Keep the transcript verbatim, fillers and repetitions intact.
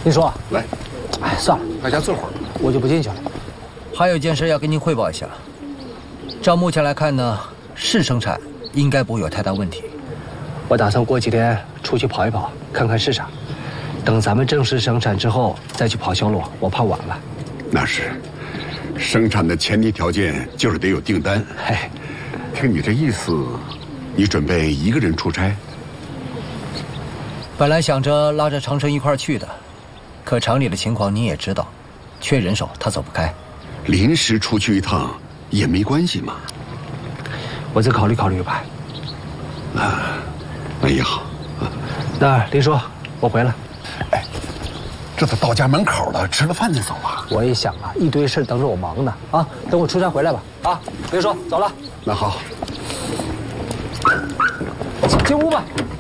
林叔， 来， 哎，算了， 大家坐会儿。 我就不进去了。 还有一件事要跟您汇报一下。照目前来看呢，试生产应该不会有太大问题。 我打算过几天出去跑一跑，看看市场。等咱们正式生产之后再去跑销路，我怕晚了。 那是，生产的前提条件就是得有订单。 嘿， 听你这意思，你准备一个人出差？ 本来想着拉着长城一块儿去的，可厂里的情况你也知道，缺人手，他走不开。 临时出去一趟也没关系嘛。 我再考虑考虑吧。 啊，那也好。 那林叔，我回来。 哎，这都到家门口了，吃了饭再走啊。 我也想啊，一堆事等着我忙呢。啊，等我出差回来吧。啊，林叔，走了。 那好。 进进屋吧。